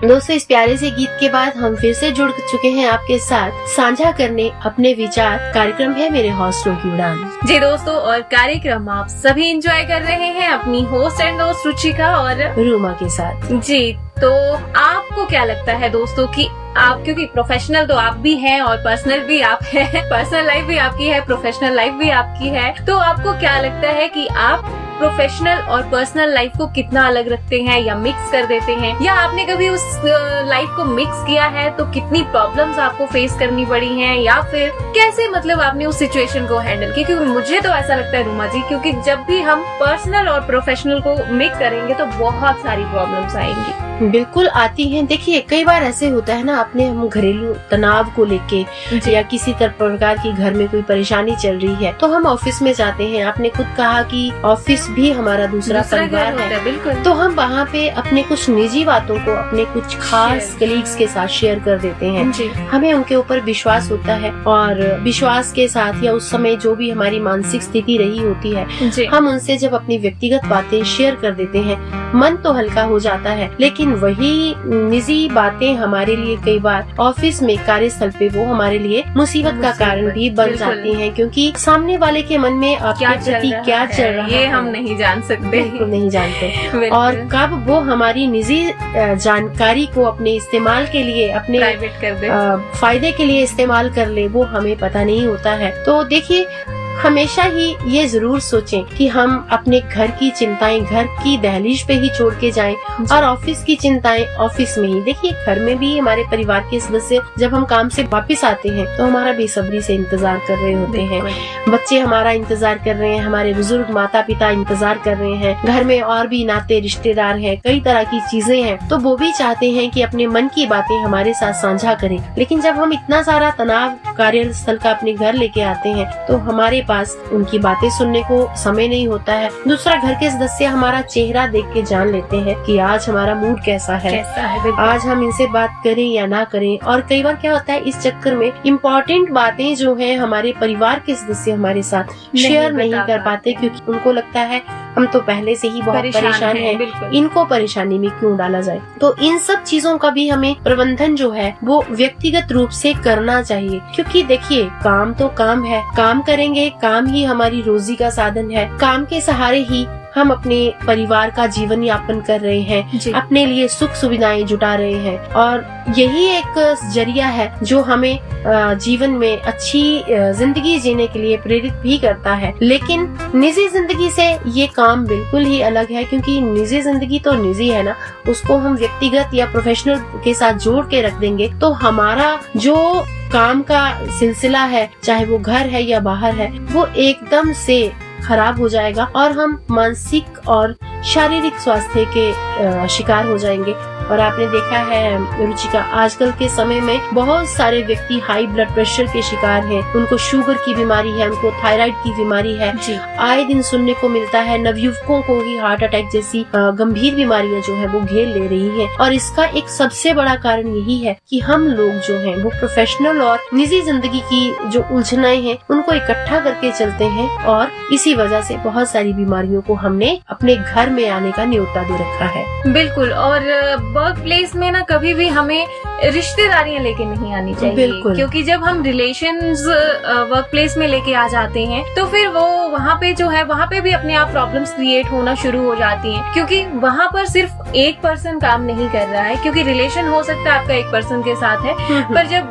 दोस्तों, इस प्यारे से गीत के बाद हम फिर से जुड़ चुके हैं आपके साथ साझा करने अपने विचार। कार्यक्रम है मेरे हौसलों की उड़ान। जी दोस्तों, और कार्यक्रम आप सभी एंजॉय कर रहे हैं अपनी होस्ट एंड दोस्त रुचिका और रूमा के साथ। जी, तो आपको क्या लगता है दोस्तों कि आप, क्योंकि प्रोफेशनल तो आप भी हैं और पर्सनल भी आप हैं, पर्सनल लाइफ भी आपकी है, प्रोफेशनल लाइफ भी आपकी है, तो आपको क्या लगता है कि आप प्रोफेशनल और पर्सनल लाइफ को कितना अलग रखते हैं या मिक्स कर देते हैं, या आपने कभी उस लाइफ को मिक्स किया है तो कितनी प्रॉब्लम्स आपको फेस करनी पड़ी हैं, या फिर कैसे मतलब आपने उस सिचुएशन को हैंडल किया? क्योंकि मुझे तो ऐसा लगता है रूमा जी, क्योंकि जब भी हम पर्सनल और प्रोफेशनल को मिक्स करेंगे तो बहुत सारी प्रॉब्लम्स आएंगी। बिल्कुल आती हैं। देखिए, कई बार ऐसे होता है ना, अपने हम घरेलू तनाव को लेके या किसी प्रकार की घर में कोई परेशानी चल रही है तो हम ऑफिस में जाते हैं। आपने खुद कहा कि ऑफिस भी हमारा दूसरा परिवार है। बिल्कुल। तो हम वहाँ पे अपने कुछ निजी बातों को अपने कुछ खास कलीग्स के साथ शेयर कर देते हैं। हमें उनके ऊपर विश्वास होता है और विश्वास के साथ या उस समय जो भी हमारी मानसिक स्थिति रही होती है, हम उनसे जब अपनी व्यक्तिगत बातें शेयर कर देते हैं, मन तो हल्का हो जाता है। लेकिन वही निजी बातें हमारे लिए कई बार ऑफिस में, कार्यस्थल पे, वो हमारे लिए मुसीबत का कारण भी बन जाती हैं, क्योंकि सामने वाले के मन में आपके प्रति क्या चल रहा है ये हम नहीं जान सकते, बिल्कुल नहीं जानते। और कब वो हमारी निजी जानकारी को अपने इस्तेमाल के लिए, अपने प्राइवेट कर दे, फायदे के लिए इस्तेमाल कर ले, वो हमें पता नहीं होता है। तो देखिए, हमेशा ही ये जरूर सोचें कि हम अपने घर की चिंताएं घर की दहलीज पे ही छोड़ के जाएं और ऑफिस की चिंताएं ऑफिस में ही। देखिए, घर में भी हमारे परिवार के सदस्य जब हम काम से वापस आते हैं तो हमारा बेसब्री से इंतजार कर रहे होते हैं। बच्चे हमारा इंतजार कर रहे हैं, हमारे बुजुर्ग माता पिता इंतजार कर रहे हैं, घर में और भी नाते रिश्तेदार हैं, कई तरह की चीजें हैं, तो वो भी चाहते हैं कि अपने मन की बातें हमारे साथ साझा करें। लेकिन जब हम इतना सारा तनाव कार्यस्थल का अपने घर लेके आते हैं तो हमारे पास उनकी बातें सुनने को समय नहीं होता है। दूसरा, घर के सदस्य हमारा चेहरा देख के जान लेते हैं कि आज हमारा मूड कैसा है, आज हम इनसे बात करें या ना करें। और कई बार क्या होता है, इस चक्कर में इम्पोर्टेंट बातें जो है हमारे परिवार के सदस्य हमारे साथ शेयर नहीं कर पाते, क्योंकि उनको लगता है हम तो पहले से ही बहुत परेशान हैं, इनको परेशानी में क्यों डाला जाए। तो इन सब चीजों का भी हमें प्रबंधन जो है वो व्यक्तिगत रूप से करना चाहिए, क्योंकि देखिए, काम तो काम है, काम करेंगे, काम ही हमारी रोजी का साधन है, काम के सहारे ही हम अपने परिवार का जीवन यापन कर रहे हैं, अपने लिए सुख सुविधाएं जुटा रहे हैं, और यही एक जरिया है जो हमें जीवन में अच्छी जिंदगी जीने के लिए प्रेरित भी करता है। लेकिन निजी जिंदगी से ये काम बिल्कुल ही अलग है, क्योंकि निजी जिंदगी तो निजी है ना, उसको हम व्यक्तिगत या प्रोफेशनल के साथ जोड़ के रख देंगे तो हमारा जो काम का सिलसिला है, चाहे वो घर है या बाहर है, वो एकदम से खराब हो जाएगा और हम मानसिक और शारीरिक स्वास्थ्य के शिकार हो जाएंगे। और आपने देखा है रुचिका, आजकल के समय में बहुत सारे व्यक्ति हाई ब्लड प्रेशर के शिकार हैं, उनको शुगर की बीमारी है, उनको थायराइड की बीमारी है, आए दिन सुनने को मिलता है। नवयुवकों को ही हार्ट अटैक जैसी गंभीर बीमारियां जो है वो घेर ले रही हैं। और इसका एक सबसे बड़ा कारण यही है कि हम लोग जो हैं वो प्रोफेशनल और निजी जिंदगी की जो उलझनाएं हैं उनको इकट्ठा करके चलते हैं, और इसी वजह से बहुत सारी बीमारियों को हमने अपने घर में आने का न्योता दे रखा है। बिल्कुल। और वर्क प्लेस में ना कभी भी हमें रिश्तेदारियां लेके नहीं आनी चाहिए, क्योंकि जब हम रिलेशंस वर्क प्लेस में लेके आ जाते हैं तो फिर वो वहाँ पे जो है, वहाँ पे भी अपने आप प्रॉब्लम्स क्रिएट होना शुरू हो जाती हैं, क्योंकि वहाँ पर सिर्फ एक पर्सन काम नहीं कर रहा है, क्योंकि रिलेशन हो सकता है आपका एक पर्सन के साथ है, पर जब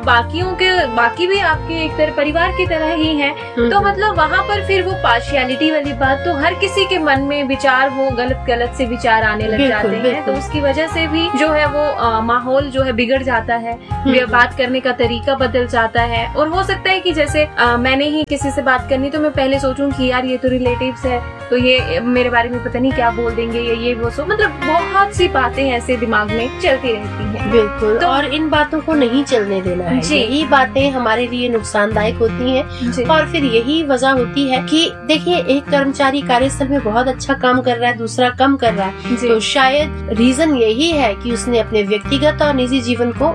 बाकी भी आपके एक तरह परिवार की तरह ही है, तो मतलब वहाँ पर फिर वो पार्शियलिटी वाली बात, तो हर किसी के मन में विचार, वो गलत से विचार आने लग जाते हैं, तो उसकी वजह से भी जो है वो माहौल जो है बिगड़ जाता है, बात करने का तरीका बदल जाता है। और हो सकता है कि जैसे मैंने ही किसी से बात करनी तो मैं पहले सोचूं कि यार ये तो रिलेटिव्स है, तो ये मेरे बारे में पता नहीं क्या बोल देंगे, ये वो सो, मतलब बहुत सी बातें ऐसे दिमाग में चलती रहती हैं। बिल्कुल। तो और इन बातों को नहीं चलने देना है, यही बातें हमारे लिए नुकसानदायक होती हैं, और फिर यही वजह होती है कि देखिए, एक कर्मचारी कार्यस्थल में बहुत अच्छा काम कर रहा है, दूसरा कम कर रहा है, तो शायद रीजन यही है कि उसने अपने व्यक्तिगत और निजी जीवन को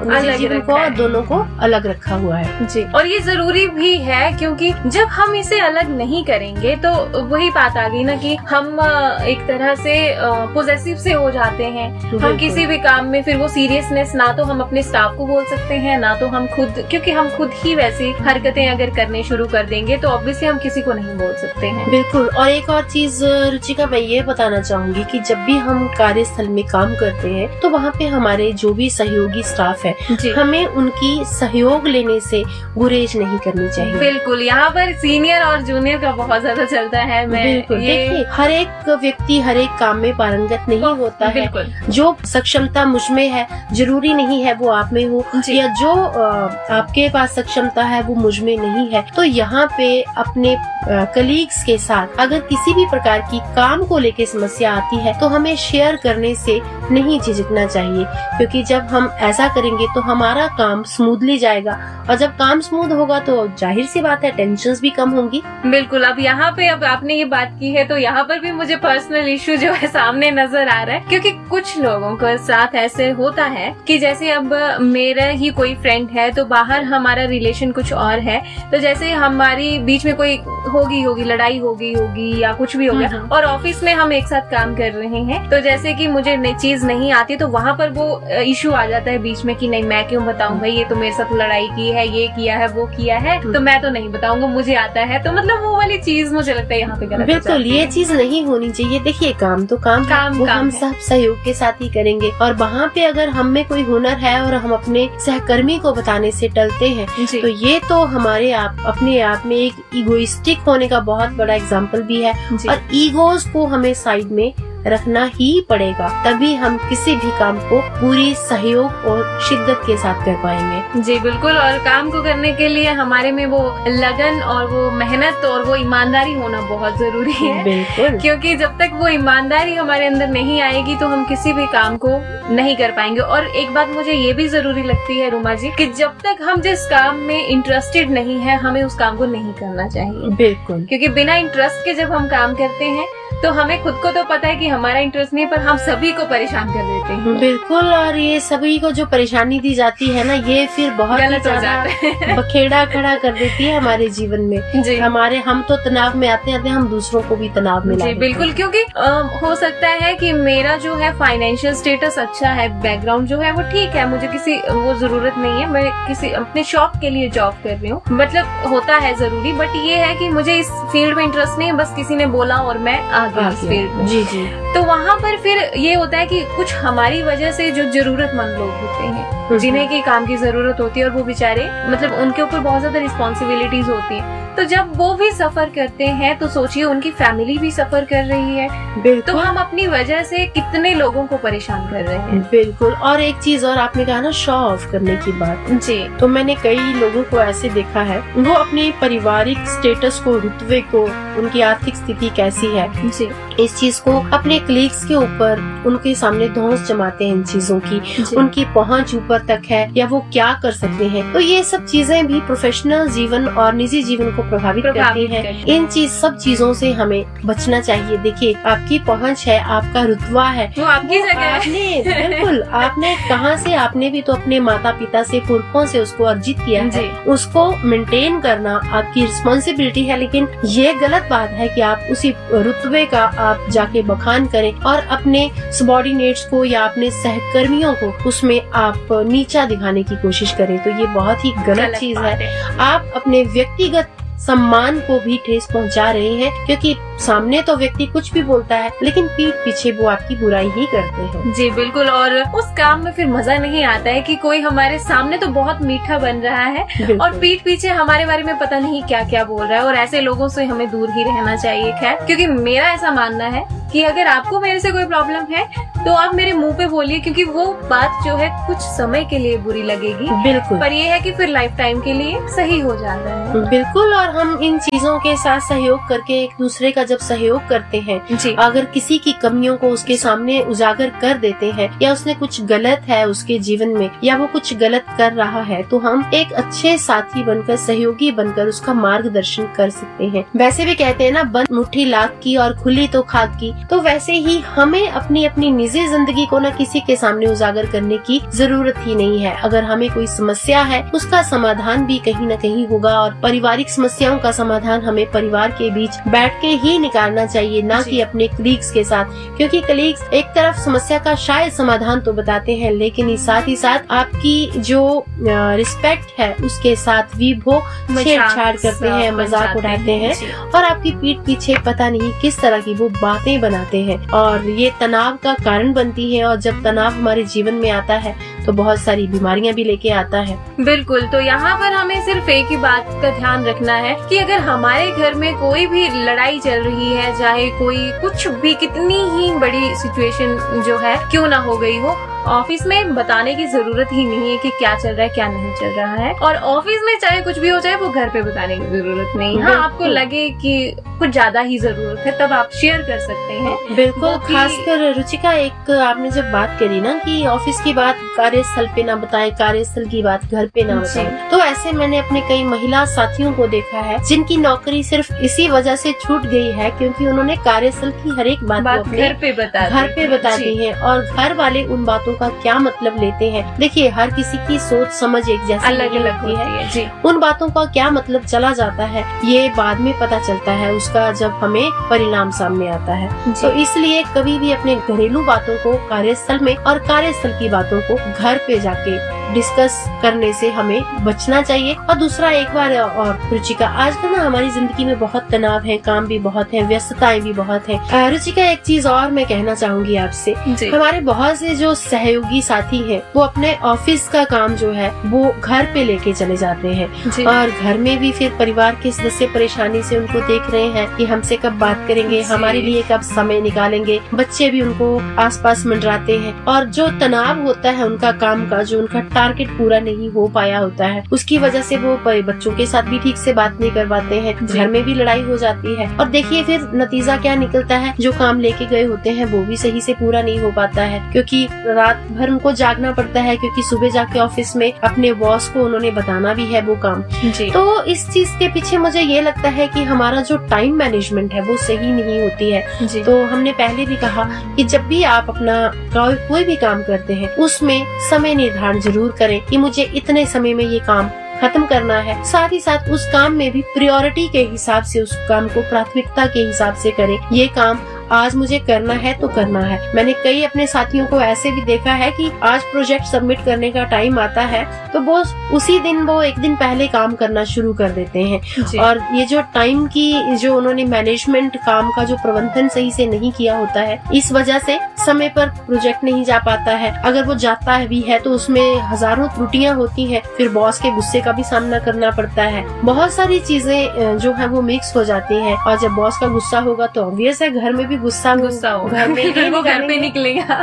दोनों को अलग रखा हुआ है। जी। और ये जरूरी भी है, क्योंकि जब हम इसे अलग नहीं करेंगे तो वही बात आ गई कहूंगी ना कि हम एक तरह से पोजेसिव से हो जाते हैं। हम किसी भी काम में फिर वो सीरियसनेस ना तो हम अपने स्टाफ को बोल सकते हैं, ना तो हम खुद, क्योंकि हम खुद ही वैसी हरकतें अगर करने शुरू कर देंगे तो ऑब्वियसली हम किसी को नहीं बोल सकते हैं। बिल्कुल। और एक और चीज रुचिका मैं ये बताना चाहूंगी कि जब भी हम कार्यस्थल में काम करते हैं तो वहाँ पे हमारे जो भी सहयोगी स्टाफ है, हमें उनकी सहयोग लेने से गुरेज नहीं करनी चाहिए। बिल्कुल, यहाँ पर सीनियर और जूनियर का बहुत ज्यादा चलता है। देखिए, हर एक व्यक्ति हर एक काम में पारंगत नहीं होता है। जो सक्षमता मुझ में है जरूरी नहीं है वो आप में हो, या जो आपके पास सक्षमता है वो मुझ में नहीं है। तो यहाँ पे अपने कलीग्स के साथ अगर किसी भी प्रकार की काम को लेके समस्या आती है तो हमें शेयर करने से नहीं झिझकना चाहिए, क्योंकि जब हम ऐसा करेंगे तो हमारा काम स्मूथली जाएगा, और जब काम स्मूथ होगा तो जाहिर सी बात है टेंशन्स भी कम होंगी। बिल्कुल। अब यहाँ पे अब आपने ये बात की है तो यहाँ पर भी मुझे पर्सनल इश्यू जो है सामने नजर आ रहा है, क्योंकि कुछ लोगों के साथ ऐसे होता है कि जैसे अब मेरा ही कोई फ्रेंड है तो बाहर हमारा रिलेशन कुछ और है, तो जैसे हमारी बीच में कोई होगी लड़ाई होगी या कुछ भी हो गया, और ऑफिस में हम एक साथ काम कर रहे हैं, तो जैसे कि मुझे नई चीज नहीं आती तो वहाँ पर वो इशू आ जाता है बीच में कि नहीं मैं क्यों बताऊं भाई, ये तो मेरे साथ लड़ाई की है, ये किया है, वो किया है, तो मैं तो नहीं बताऊंगा, मुझे आता है। तो मतलब वो वाली चीज मुझे लगता है यहाँ पे गलत। बिल्कुल, ये चीज नहीं होनी चाहिए। देखिए, काम तो काम हम सब सहयोग के साथ ही करेंगे, और वहाँ पे अगर हम में कोई हुनर है और हम अपने सहकर्मी को बताने से टलते हैं तो ये तो हमारे अपने आप में एक इगोइस्टिक होने का बहुत बड़ा एग्जाम्पल भी है, और ईगोज को हमें साइड में रखना ही पड़ेगा, तभी हम किसी भी काम को पूरी सहयोग और शिद्दत के साथ कर पाएंगे। जी बिल्कुल। और काम को करने के लिए हमारे में वो लगन और वो मेहनत और वो ईमानदारी होना बहुत जरूरी है। बिल्कुल, क्योंकि जब तक वो ईमानदारी हमारे अंदर नहीं आएगी तो हम किसी भी काम को नहीं कर पाएंगे। और एक बात मुझे ये भी जरूरी लगती है रुमा जी, कि जब तक हम जिस काम में इंटरेस्टेड नहीं है हमें उस काम को नहीं करना चाहिए। बिल्कुल, क्योंकि बिना इंटरेस्ट के जब हम काम करते हैं तो हमें खुद को तो पता है कि हमारा इंटरेस्ट नहीं है, पर हम सभी को परेशान कर देते हैं। बिल्कुल। और ये सभी को जो परेशानी दी जाती है ना, ये फिर बहुत गलत हो जाता है, बखेड़ा खड़ा कर देती है हमारे जीवन में। जी। हम तो तनाव में आते हम दूसरों को भी तनाव में लाते हैं। बिल्कुल, क्योंकि हो सकता है कि मेरा जो है फाइनेंशियल स्टेटस अच्छा है, बैकग्राउंड जो है वो ठीक है, मुझे किसी वो जरूरत नहीं है, मैं किसी अपने शौक के लिए जॉब कर रही हूँ, मतलब होता है जरूरी, बट ये है कि मुझे इस फील्ड में इंटरेस्ट नहीं है, बस किसी ने बोला और मैं आ गई इस फील्ड में। जी जी। तो वहाँ पर फिर ये होता है कि कुछ हमारी वजह से जो जरूरतमंद लोग होते हैं, जिन्हें की काम की जरूरत होती है, और वो बेचारे मतलब उनके ऊपर बहुत ज्यादा रिस्पॉन्सिबिलिटीज होती है, तो जब वो भी सफर करते हैं तो सोचिए उनकी फैमिली भी सफर कर रही है, तो हम अपनी वजह से कितने लोगों को परेशान कर रहे हैं। बिल्कुल। और एक चीज और आपने कहा ना, शो ऑफ करने की बात जी, तो मैंने कई लोगों को ऐसे देखा है, वो अपने पारिवारिक स्टेटस को, रुतबे को, उनकी आर्थिक स्थिति कैसी है जी, इस चीज को अपने कलीग्स के ऊपर उनके सामने धौंस जमाते हैं इन चीजों की, उनकी पहुंच ऊपर तक है या वो क्या कर सकते हैं। तो ये सब चीजें भी प्रोफेशनल जीवन और निजी जीवन को प्रभावित करती हैं। इन सब चीजों से हमें बचना चाहिए। देखिए, आपकी पहुंच है, आपका रुतबा है, वो आपकी जगह है। बिल्कुल, आपने कहाँ से, आपने भी तो अपने माता पिता से, पुरखों से उसको अर्जित किया है, उसको मेंटेन करना आपकी रिस्पॉन्सिबिलिटी है। लेकिन ये गलत बात है कि आप उसी रुतबे का आप जाके बखान करें और अपने सबॉर्डिनेट्स को या अपने सहकर्मियों को उसमें आप नीचा दिखाने की कोशिश करें, तो ये बहुत ही गलत चीज है। आप अपने व्यक्तिगत सम्मान को भी ठेस पहुंचा रहे हैं, क्योंकि सामने तो व्यक्ति कुछ भी बोलता है लेकिन पीठ पीछे वो आपकी बुराई ही करते हैं। जी बिल्कुल। और उस काम में फिर मजा नहीं आता है कि कोई हमारे सामने तो बहुत मीठा बन रहा है और पीठ पीछे हमारे बारे में पता नहीं क्या क्या बोल रहा है, और ऐसे लोगों से हमें दूर ही रहना चाहिए। खैर, क्योंकि मेरा ऐसा मानना है कि अगर आपको मेरे से कोई प्रॉब्लम है तो आप मेरे मुंह पे बोलिए, क्योंकि वो बात जो है कुछ समय के लिए बुरी लगेगी, बिल्कुल, पर ये है कि फिर लाइफ टाइम के लिए सही हो जाता है। बिल्कुल। और हम इन चीजों के साथ सहयोग करके एक दूसरे का जब सहयोग करते हैं, अगर किसी की कमियों को उसके सामने उजागर कर देते हैं या उसने कुछ गलत है उसके जीवन में या वो कुछ गलत कर रहा है, तो हम एक अच्छे साथी बनकर, सहयोगी बनकर उसका मार्गदर्शन कर सकते हैं। वैसे भी कहते हैं ना, बंद मुट्ठी लाख की और खुली तो खाक की, तो वैसे ही हमें अपनी अपनी निजी जिंदगी को न किसी के सामने उजागर करने की जरूरत ही नहीं है। अगर हमें कोई समस्या है उसका समाधान भी कहीं न कहीं होगा, और पारिवारिक समस्याओं का समाधान हमें परिवार के बीच बैठ के ही निकालना चाहिए, ना कि अपने कलीग्स के साथ, क्योंकि कलीग्स एक तरफ समस्या का शायद समाधान तो बताते हैं, लेकिन साथ ही साथ आपकी जो रिस्पेक्ट है उसके साथ भी वो छेड़छाड़ करते हैं, मजाक उड़ाते हैं और आपकी पीठ पीछे पता नहीं किस तरह की वो बातें बनाते हैं, और ये तनाव का कारण बनती है। और जब तनाव हमारे जीवन में आता है तो बहुत सारी बीमारियां भी लेके आता है। बिल्कुल, तो यहाँ पर हमें सिर्फ एक ही बात का ध्यान रखना है कि अगर हमारे घर में कोई भी लड़ाई चल रही है, चाहे कोई कुछ भी कितनी ही बड़ी सिचुएशन जो है क्यों ना हो गई हो, ऑफिस में बताने की जरूरत ही नहीं है कि क्या चल रहा है क्या नहीं चल रहा है। और ऑफिस में चाहे कुछ भी हो जाए वो घर पे बताने की जरूरत नहीं। हाँ, आपको लगे कि कुछ ज्यादा ही जरूरत है तब आप शेयर कर सकते हैं। बिल्कुल, खासकर रुचिका एक आपने जब बात करी ना कि ऑफिस की बात कार्यस्थल पे ना बताएं, कार्यस्थल की बात घर पे ना बताएं, तो ऐसे मैंने अपने कई महिला साथियों को देखा है जिनकी नौकरी सिर्फ इसी वजह से छूट गई है क्योंकि उन्होंने कार्यस्थल की हर एक बात घर पे बता दी है, और घर वाले उन बातों का क्या मतलब लेते हैं। देखिए, हर किसी की सोच समझ एक जैसी अलग अलग होती है जी। उन बातों का क्या मतलब चला जाता है ये बाद में पता चलता है उसका, जब हमें परिणाम सामने आता है। तो इसलिए कभी भी अपने घरेलू बातों को कार्यस्थल में और कार्यस्थल की बातों को घर पे जाके डिस्कस करने से हमें बचना चाहिए। और दूसरा एक बार और रुचिका, आजकल ना हमारी जिंदगी में बहुत तनाव है, काम भी बहुत है, व्यस्तताएं भी बहुत है। रुचिका, एक चीज और मैं कहना चाहूंगी आपसे, हमारे बहुत से जो सहयोगी साथी हैं वो अपने ऑफिस का काम जो है वो घर पे लेके चले जाते हैं, और घर में भी फिर परिवार के सदस्य परेशानी से उनको देख रहे हैं कि हमसे कब बात करेंगे, हमारे लिए कब समय निकालेंगे। बच्चे भी उनको आसपास मंडराते हैं, और जो तनाव होता है उनका काम का, जो उनका टारगेट पूरा नहीं हो पाया होता है, उसकी वजह से वो बच्चों के साथ भी ठीक से बात नहीं कर पाते हैं, घर में भी लड़ाई हो जाती है। और देखिए फिर नतीजा क्या निकलता है, जो काम लेके गए होते हैं वो भी सही से पूरा नहीं हो पाता है, क्योंकि रात भर उनको जागना पड़ता है, क्योंकि सुबह जाके ऑफिस में अपने बॉस को उन्होंने बताना भी है वो काम। तो इस चीज के पीछे मुझे ये लगता है कि हमारा जो टाइम मैनेजमेंट है वो सही नहीं होती है। तो हमने पहले भी कहा कि जब भी आप अपना कोई भी काम करते हैं उसमें समय निर्धारण जरूर करें कि मुझे इतने समय में ये काम खत्म करना है। साथ ही साथ उस काम में भी प्रायोरिटी के हिसाब से उस काम को प्राथमिकता के हिसाब से करें। ये काम आज मुझे करना है तो करना है। मैंने कई अपने साथियों को ऐसे भी देखा है कि आज प्रोजेक्ट सबमिट करने का टाइम आता है तो वो उसी दिन वो एक दिन पहले काम करना शुरू कर देते हैं। और ये जो टाइम की जो उन्होंने मैनेजमेंट, काम का जो प्रबंधन सही से नहीं किया होता है, इस वजह से समय पर प्रोजेक्ट नहीं जा पाता है। अगर वो जाता भी है तो उसमें हजारों त्रुटियां होती हैं, फिर बॉस के गुस्से का भी सामना करना पड़ता है। बहुत सारी चीजें जो है वो मिक्स हो जाती हैं, और जब बॉस का गुस्सा होगा तो ऑब्वियस है घर में भी गुस्सा हो, घर में फिर वो घर पे निकलेगा।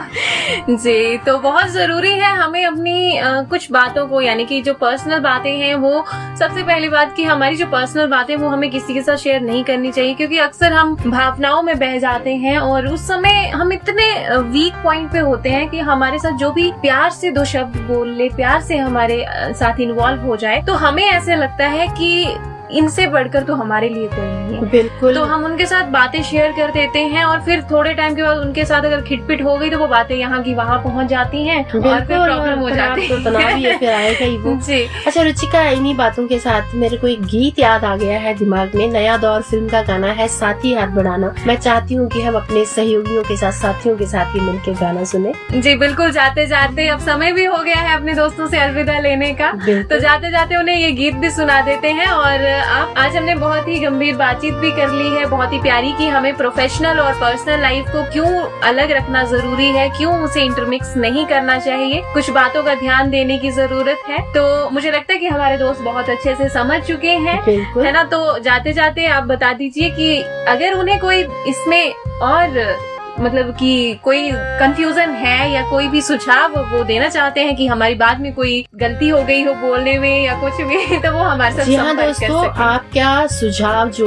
जी, तो बहुत जरूरी है हमें अपनी कुछ बातों को, यानी कि जो पर्सनल बातें हैं वो, सबसे पहली बात कि हमारी जो पर्सनल बातें वो हमें किसी के साथ शेयर नहीं करनी चाहिए, क्योंकि अक्सर हम भावनाओं में बह जाते हैं और उस समय हम इतने वीक पॉइंट पे होते हैं कि हमारे साथ जो भी प्यार से दो शब्द बोल ले, प्यार से हमारे साथ इन्वॉल्व हो जाए, तो हमें ऐसे लगता है कि इनसे बढ़कर तो हमारे लिए कोई नहीं है। बिल्कुल। तो हम उनके साथ बातें शेयर कर देते हैं और फिर थोड़े टाइम के बाद उनके साथ अगर खिटपिट हो गई तो वो बातें यहाँ की वहाँ पहुँच जाती हैं और फिर प्रॉब्लम हो जाती है। तो तनाव ही फिर आएगा ही वो। जी। अच्छा रुचिका, इन्हीं बातों के साथ मेरे को एक गीत याद आ गया है दिमाग में। नया दौर फिल्म का गाना है साथी हाथ बढ़ाना। मैं चाहती हूँ कि हम अपने सहयोगियों के साथ, साथियों के साथ ही मिलकर गाना सुने। जी बिल्कुल। जाते जाते अब समय भी हो गया है अपने दोस्तों से अलविदा लेने का, तो जाते जाते उन्हें ये गीत भी सुना देते हैं। और आज हमने बहुत ही गंभीर बातचीत भी कर ली है, बहुत ही प्यारी, कि हमें प्रोफेशनल और पर्सनल लाइफ को क्यों अलग रखना जरूरी है, क्यों उसे इंटरमिक्स नहीं करना चाहिए, कुछ बातों का ध्यान देने की जरूरत है। तो मुझे लगता है कि हमारे दोस्त बहुत अच्छे से समझ चुके हैं, है ना। तो जाते जाते आप बता दीजिए कि अगर उन्हें कोई इसमें और मतलब कि कोई कंफ्यूजन है या कोई भी सुझाव वो देना चाहते हैं कि हमारी बात में कोई गलती हो गई हो बोलने में या कुछ भी, तो वो हमारे साथ संपर्क कर सकते हैं। दोस्तों, आप क्या सुझाव जो